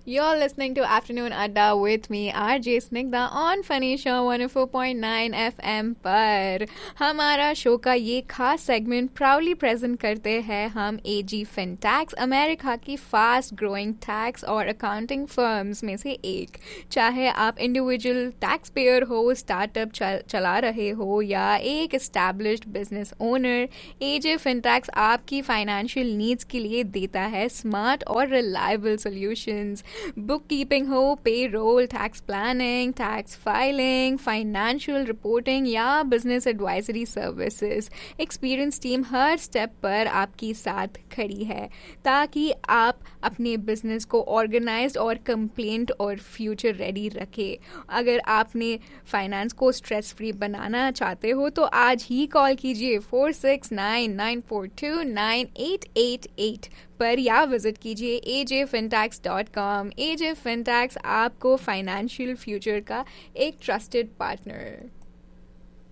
You're listening to Afternoon Adda with me, RJ Snigdha on Funny Show 104.9 FM पर हमारा show का ये खास सेगमेंट प्राउडली प्रेजेंट करते हैं हम एजी फिनटैक्स, अमेरिका की फास्ट ग्रोइंग टैक्स और अकाउंटिंग फर्म्स में से एक। चाहे आप इंडिविजुअल टैक्स पेयर हो, स्टार्टअप चला रहे हो या एक एस्टैब्लिश्ड बिजनेस ओनर, एजी फिनटैक्स आपकी फाइनेंशियल नीड्स के लिए देता है स्मार्ट और रिलायबल सॉल्यूशंस। बुक कीपिंग हो, पे role, tax planning, tax filing, financial reporting या business advisory services, experience team हर स्टेप पर आपकी साथ खड़ी है ताकि आप अपने बिजनेस को ऑर्गेनाइज्ड और कंप्लेंट और फ्यूचर रेडी रखें। अगर आपने फाइनेंस को स्ट्रेस फ्री बनाना चाहते हो तो आज ही कॉल कीजिए 4699429888 पर या विजिट कीजिए ajfintax.com। एजे फिनटैक्स आपको फाइनेंशियल फ्यूचर का एक ट्रस्टेड पार्टनर।